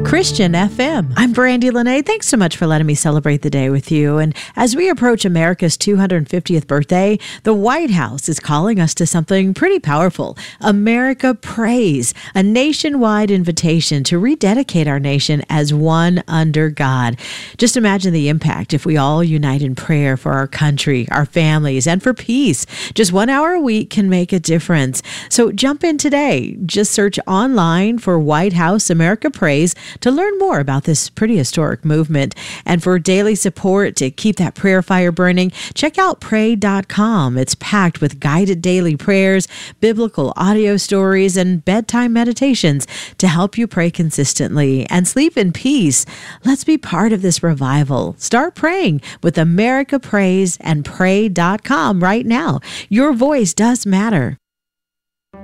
Christian FM. I'm Brandy Lene. Thanks so much for letting me celebrate the day with you. And as we approach America's 250th birthday, the White House is calling us to something pretty powerful. America Prays, a nationwide invitation to rededicate our nation as one under God. Just imagine the impact if we all unite in prayer for our country, our families, and for peace. Just 1 hour a week can make a difference. So jump in today. Just search online for White House America Prays to learn more about this pretty historic movement. And for daily support to keep that prayer fire burning, check out pray.com. It's packed with guided daily prayers, biblical audio stories, and bedtime meditations to help you pray consistently and sleep in peace. Let's be part of this revival. Start praying with America Prays and pray.com right now. Your voice does matter.